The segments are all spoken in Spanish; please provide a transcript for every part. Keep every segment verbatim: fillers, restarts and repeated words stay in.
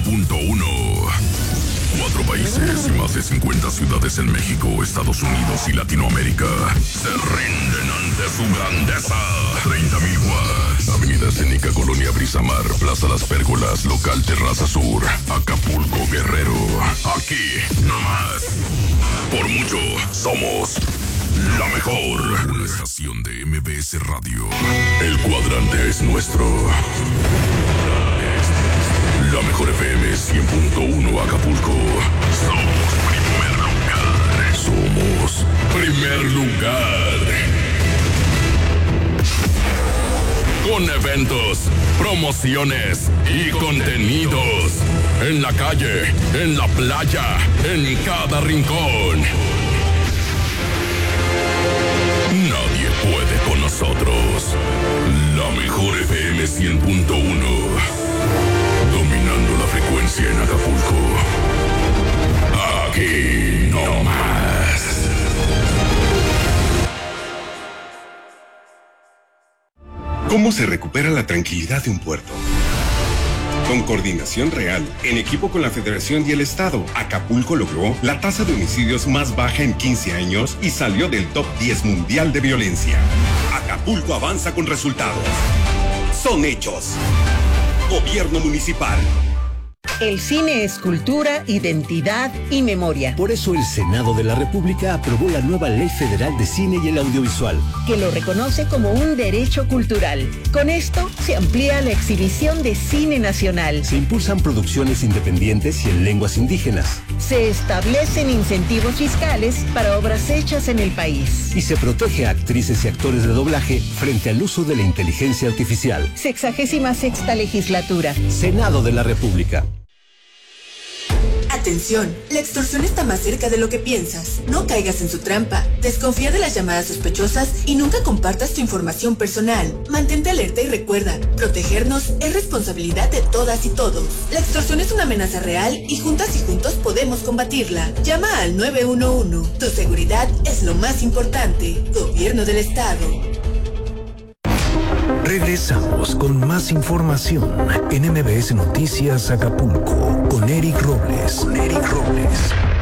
punto uno. Cuatro países y más de cincuenta ciudades en México, Estados Unidos y Latinoamérica se rinden ante su grandeza. treinta mil watts. Avenida Escénica, Colonia Brisamar, Plaza Las Pérgolas, Local Terraza Sur, Acapulco, Guerrero. Aquí, no más. Por mucho, somos la mejor. Una estación de M B S Radio. El cuadrante es nuestro. La mejor F M cien punto uno Acapulco. Somos primer lugar. Somos primer lugar. Con eventos, promociones y contenidos. En la calle, en la playa, en cada rincón. Nadie puede con nosotros. La mejor F M cien punto uno. Dominando la frecuencia en Acapulco. Aquí no más. ¿Cómo se recupera la tranquilidad de un puerto? Con coordinación real, en equipo con la Federación y el Estado, Acapulco logró la tasa de homicidios más baja en quince años y salió del top diez mundial de violencia. Acapulco avanza con resultados. Son hechos. Gobierno municipal. El cine es cultura, identidad y memoria. Por eso el Senado de la República aprobó la nueva Ley Federal de Cine y el Audiovisual, que lo reconoce como un derecho cultural. Con esto se amplía la exhibición de cine nacional. Se impulsan producciones independientes y en lenguas indígenas. Se establecen incentivos fiscales para obras hechas en el país. Y se protege a actrices y actores de doblaje frente al uso de la inteligencia artificial. Sexagésima sexta legislatura. Senado de la República. Atención, la extorsión está más cerca de lo que piensas. No caigas en su trampa. Desconfía de las llamadas sospechosas y nunca compartas tu información personal. Mantente alerta y recuerda, protegernos es responsabilidad de todas y todos. La extorsión es una amenaza real y juntas y juntos podemos combatirla. Llama al nueve uno uno. Tu seguridad es lo más importante. Gobierno del Estado. Regresamos con más información en M B S Noticias Acapulco con Eric Robles. Con Eric Robles.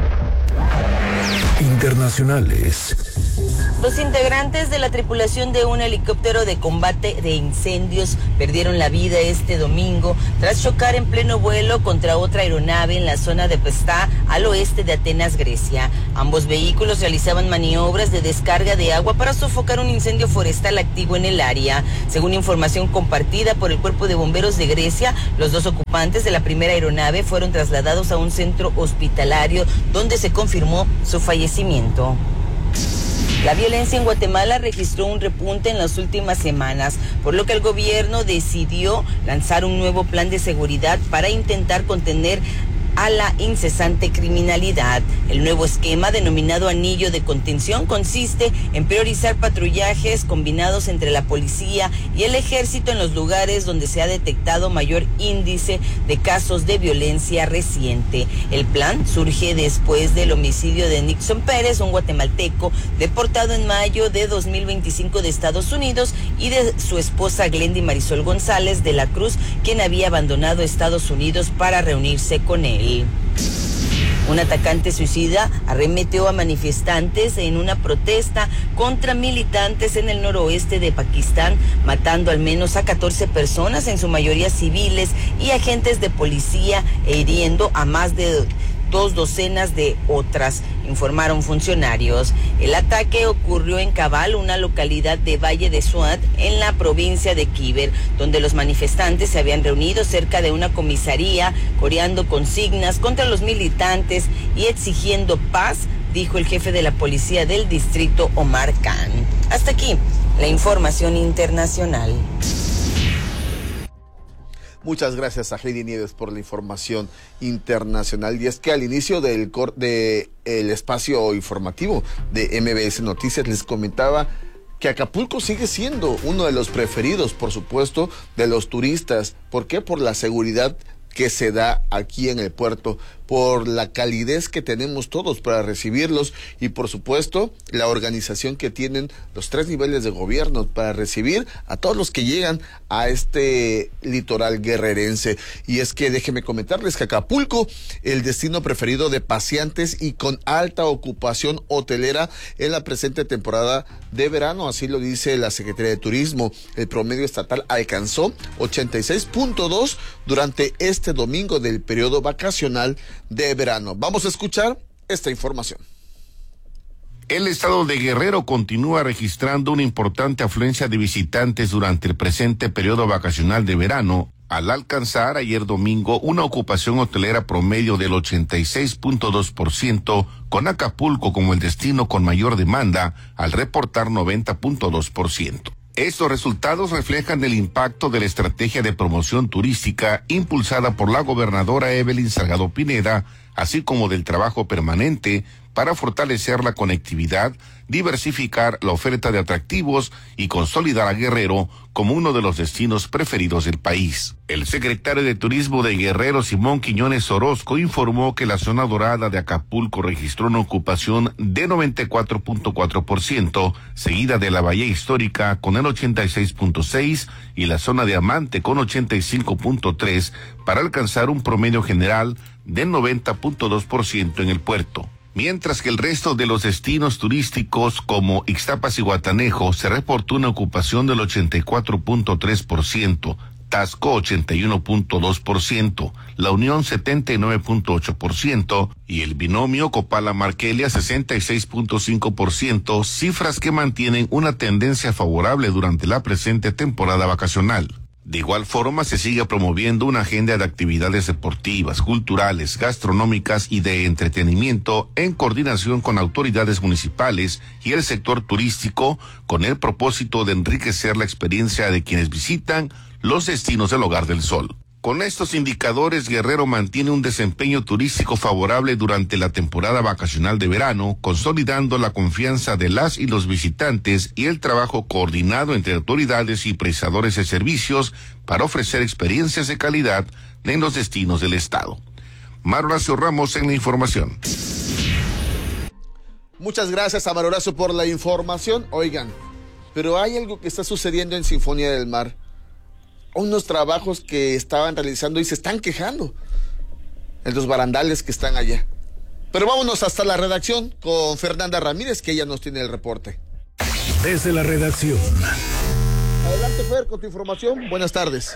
Internacionales. Los integrantes de la tripulación de un helicóptero de combate de incendios perdieron la vida este domingo tras chocar en pleno vuelo contra otra aeronave en la zona de Pestá, al oeste de Atenas, Grecia. Ambos vehículos realizaban maniobras de descarga de agua para sofocar un incendio forestal activo en el área. Según información compartida por el Cuerpo de Bomberos de Grecia, los dos ocupantes de la primera aeronave fueron trasladados a un centro hospitalario donde se confirmó su fallecimiento. La violencia en Guatemala registró un repunte en las últimas semanas, por lo que el gobierno decidió lanzar un nuevo plan de seguridad para intentar contener a la incesante criminalidad. El nuevo esquema, denominado Anillo de Contención, consiste en priorizar patrullajes combinados entre la policía y el ejército en los lugares donde se ha detectado mayor índice de casos de violencia reciente. El plan surge después del homicidio de Nixon Pérez, un guatemalteco deportado en mayo de dos mil veinticinco de Estados Unidos, y de su esposa Glendy Marisol González de la Cruz, quien había abandonado Estados Unidos para reunirse con él. Un atacante suicida arremetió a manifestantes en una protesta contra militantes en el noroeste de Pakistán, matando al menos a catorce personas, en su mayoría civiles y agentes de policía, e hiriendo a más de dos docenas de otras, informaron funcionarios. El ataque ocurrió en Cabal, una localidad de Valle de Suat, en la provincia de Khyber, donde los manifestantes se habían reunido cerca de una comisaría, coreando consignas contra los militantes y exigiendo paz, dijo el jefe de la policía del distrito, Omar Khan. Hasta aquí la información internacional. Muchas gracias a Heidi Nieves por la información internacional. Y es que al inicio del cor- de el espacio informativo de M B S Noticias les comentaba que Acapulco sigue siendo uno de los preferidos, por supuesto, de los turistas. ¿Por qué? Por la seguridad que se da aquí en el puerto, por la calidez que tenemos todos para recibirlos y por supuesto la organización que tienen los tres niveles de gobierno para recibir a todos los que llegan a este litoral guerrerense. Y es que déjenme comentarles que Acapulco, el destino preferido de paseantes y con alta ocupación hotelera en la presente temporada de verano, así lo dice la Secretaría de Turismo. El promedio estatal alcanzó ochenta y seis punto dos durante este domingo del periodo vacacional de verano. Vamos a escuchar esta información. El estado de Guerrero continúa registrando una importante afluencia de visitantes durante el presente periodo vacacional de verano, al alcanzar ayer domingo una ocupación hotelera promedio del ochenta y seis punto dos por ciento, con Acapulco como el destino con mayor demanda, al reportar noventa punto dos por ciento. Estos resultados reflejan el impacto de la estrategia de promoción turística impulsada por la gobernadora Evelyn Salgado Pineda, así como del trabajo permanente para fortalecer la conectividad, diversificar la oferta de atractivos y consolidar a Guerrero como uno de los destinos preferidos del país. El secretario de Turismo de Guerrero, Simón Quiñones Orozco, informó que la zona dorada de Acapulco registró una ocupación de noventa y cuatro punto cuatro por ciento, seguida de la Bahía Histórica con el ochenta y seis punto seis por ciento y la zona Diamante con ochenta y cinco punto tres por ciento, para alcanzar un promedio general del noventa punto dos por ciento en el puerto. Mientras que el resto de los destinos turísticos como Ixtapas y Guatanejo se reportó una ocupación del ochenta y cuatro punto tres por ciento, Taxco ochenta y uno punto dos por ciento, La Unión setenta y nueve punto ocho por ciento y el binomio Copala-Marquelia sesenta y seis punto cinco por ciento, cifras que mantienen una tendencia favorable durante la presente temporada vacacional. De igual forma, se sigue promoviendo una agenda de actividades deportivas, culturales, gastronómicas y de entretenimiento en coordinación con autoridades municipales y el sector turístico, con el propósito de enriquecer la experiencia de quienes visitan los destinos del Hogar del Sol. Con estos indicadores, Guerrero mantiene un desempeño turístico favorable durante la temporada vacacional de verano, consolidando la confianza de las y los visitantes y el trabajo coordinado entre autoridades y prestadores de servicios para ofrecer experiencias de calidad en los destinos del estado. Mario Horacio Ramos en la información. Muchas gracias a Mario Horacio por la información. Oigan, pero hay algo que está sucediendo en Sinfonía del Mar. Unos trabajos que estaban realizando y se están quejando en los barandales que están allá. Pero vámonos hasta la redacción con Fernanda Ramírez, que ella nos tiene el reporte. Desde la redacción. Adelante, Fer, con tu información. Buenas tardes.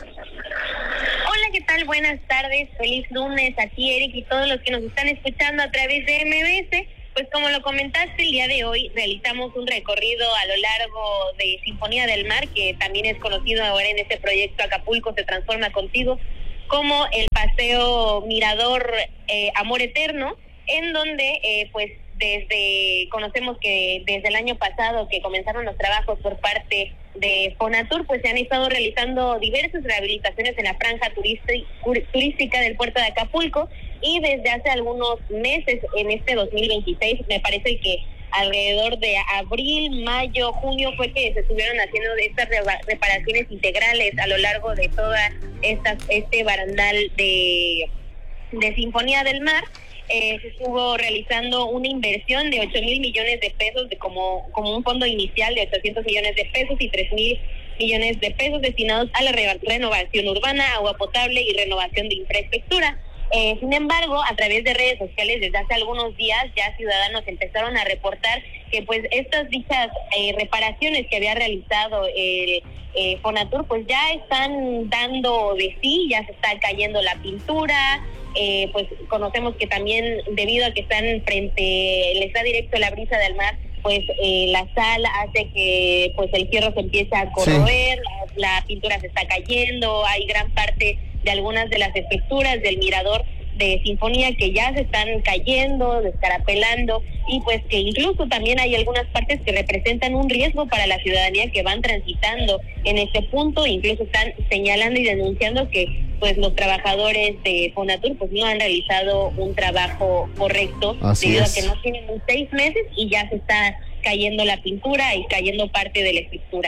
Hola, ¿qué tal? Buenas tardes. Feliz lunes a ti, Eric, y todos los que nos están escuchando a través de M B S. Pues como lo comentaste, el día de hoy realizamos un recorrido a lo largo de Sinfonía del Mar, que también es conocido ahora en este proyecto Acapulco se transforma contigo, como el paseo Mirador eh, Amor Eterno, en donde eh, pues desde conocemos que desde el año pasado que comenzaron los trabajos por parte de Fonatur, pues se han estado realizando diversas rehabilitaciones en la franja turística, turística del puerto de Acapulco, y desde hace algunos meses, en este dos mil veintiséis, me parece que alrededor de abril, mayo, junio, fue que se estuvieron haciendo de estas reparaciones integrales a lo largo de toda esta, este barandal de, de Sinfonía del Mar. Eh, se estuvo realizando una inversión de ocho mil millones de pesos, de como, como un fondo inicial de ochocientos millones de pesos y tres mil millones de pesos destinados a la re- renovación urbana, agua potable y renovación de infraestructura. Eh, sin embargo, a través de redes sociales desde hace algunos días ya ciudadanos empezaron a reportar que pues estas dichas eh, reparaciones que había realizado el eh, Fonatur pues ya están dando de sí, ya se está cayendo la pintura. Eh, pues conocemos que también debido a que están frente, les da directo la brisa del mar, pues eh, la sal hace que pues el fierro se empiece a corroer, sí. la, la pintura se está cayendo, hay gran parte de algunas de las estructuras del mirador de Sinfonía que ya se están cayendo, descarapelando, y pues que incluso también hay algunas partes que representan un riesgo para la ciudadanía que van transitando en este punto. Incluso están señalando y denunciando que pues los trabajadores de Fonatur pues no han realizado un trabajo correcto. Así debido es. a que no tienen seis meses y ya se está cayendo la pintura y cayendo parte de la estructura.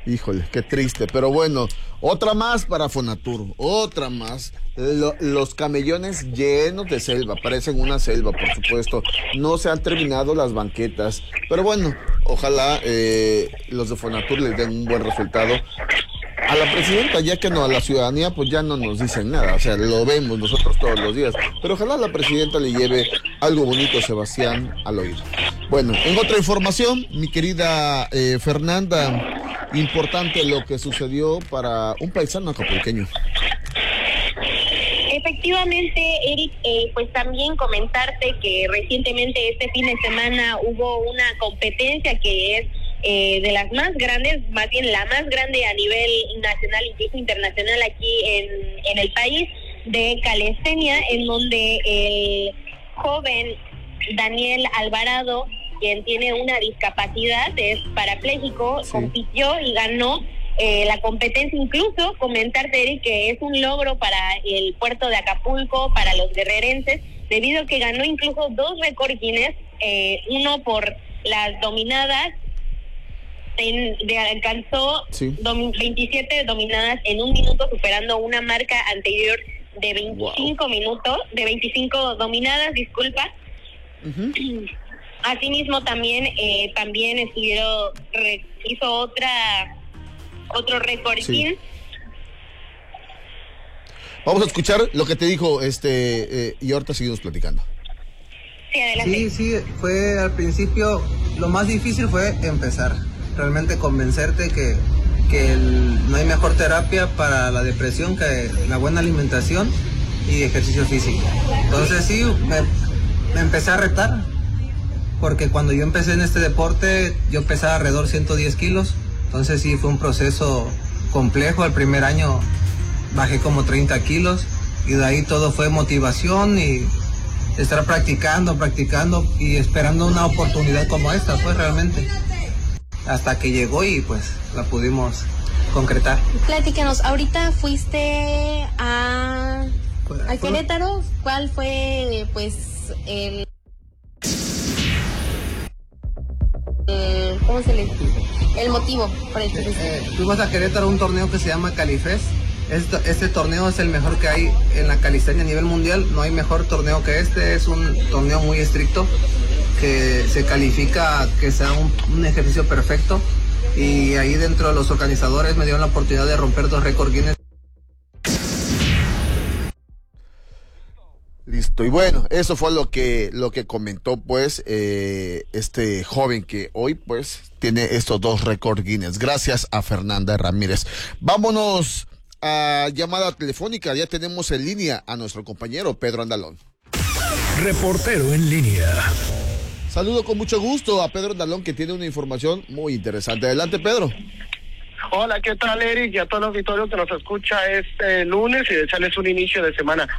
Híjole, qué triste, pero bueno, otra más para Fonatur, otra más. Lo, los camellones llenos de selva, parecen una selva, por supuesto. No se han terminado las banquetas, pero bueno, ojalá eh, los de Fonatur les den un buen resultado. A la presidenta, ya que no, a la ciudadanía, pues ya no nos dicen nada, o sea, lo vemos nosotros todos los días, pero ojalá la presidenta le lleve algo bonito a Sebastián al oído. Bueno, en otra información, mi querida eh, Fernanda, importante lo que sucedió para un paisano acapulqueño. Efectivamente, Eric, eh, pues también comentarte que recientemente este fin de semana hubo una competencia que es eh, de las más grandes, más bien la más grande a nivel nacional, incluso internacional aquí en, en el país, de calistenia, en donde el joven Daniel Alvarado, quien tiene una discapacidad, es parapléjico, sí, compitió y ganó eh, la competencia. Incluso comentarte, Eric, que es un logro para el puerto de Acapulco, para los guerrerenses, debido a que ganó incluso dos récords Guinness, eh, uno por las dominadas, en, de, alcanzó sí. domi, veintisiete dominadas en un minuto, superando una marca anterior de veinticinco wow. minutos, de veinticinco dominadas, disculpa. Uh-huh. Asimismo también eh, también estuvieron re, hizo otra otro récord. Sí. Vamos a escuchar lo que te dijo este eh, y ahorita seguimos platicando. Sí, adelante. Sí, sí, fue al principio lo más difícil fue empezar, realmente convencerte que que el, no hay mejor terapia para la depresión que la buena alimentación y ejercicio físico. Entonces sí, me, me empecé a retar, porque cuando yo empecé en este deporte, yo pesaba alrededor ciento diez kilos, entonces sí fue un proceso complejo. El primer año bajé como treinta kilos, y de ahí todo fue motivación y estar practicando, practicando y esperando una oportunidad como esta, pues realmente. Hasta que llegó y pues la pudimos concretar. Platícanos, ahorita fuiste a, a Querétaro, ¿cuál fue pues el, el ¿cómo se le dice? El motivo por el que eh, eh, fuimos a Querétaro a un torneo que se llama Califest. Este, este torneo es el mejor que hay en la calistenia a nivel mundial. No hay mejor torneo que este. Es un torneo muy estricto que se califica que sea un, un ejercicio perfecto, y ahí dentro de los organizadores me dieron la oportunidad de romper dos récords Guinness. Listo, y bueno, eso fue lo que lo que comentó pues eh, este joven que hoy pues tiene estos dos récords Guinness, gracias a Fernanda Ramírez. Vámonos a llamada telefónica, ya tenemos en línea a nuestro compañero Pedro Andalón. Reportero en línea. Saludo con mucho gusto a Pedro Andalón, que tiene una información muy interesante. Adelante, Pedro. Hola, ¿qué tal, Eric? Y a todo el auditorio que nos escucha este lunes y desearles un inicio de semana